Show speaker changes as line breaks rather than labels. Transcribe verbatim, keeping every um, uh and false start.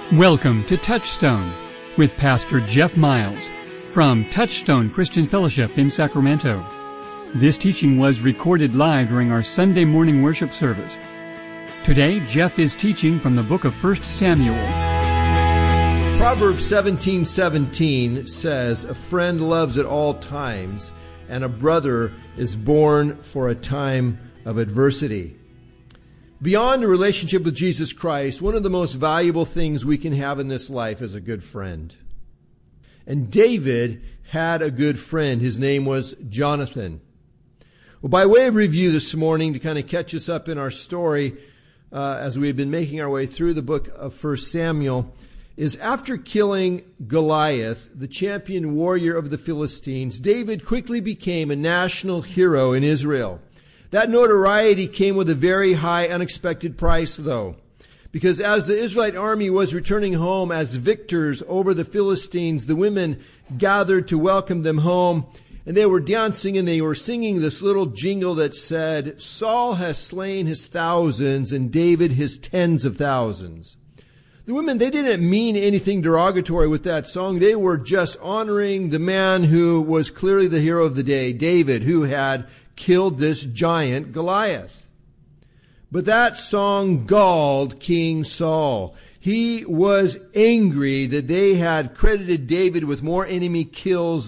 Welcome to Touchstone with Pastor Jeff Miles from Touchstone Christian Fellowship in Sacramento. This teaching was recorded live during our Sunday morning worship service. Today, Jeff is teaching from the book of First Samuel.
Proverbs seventeen seventeen says, "A friend loves at all times, and a brother is born for a time of adversity." Beyond a relationship with Jesus Christ, one of the most valuable things we can have in this life is a good friend. And David had a good friend. His name was Jonathan. Well, by way of review this morning, to kind of catch us up in our story, uh, as we've been making our way through the book of First Samuel, is after killing Goliath, the champion warrior of the Philistines, David quickly became a national hero in Israel. That notoriety came with a very high unexpected price, though, because as the Israelite army was returning home as victors over the Philistines, the women gathered to welcome them home, and they were dancing and they were singing this little jingle that said, "Saul has slain his thousands and David his tens of thousands." The women, they didn't mean anything derogatory with that song. They were just honoring the man who was clearly the hero of the day, David, who had killed this giant Goliath. But that song galled King Saul. He was angry that they had credited David with more enemy kills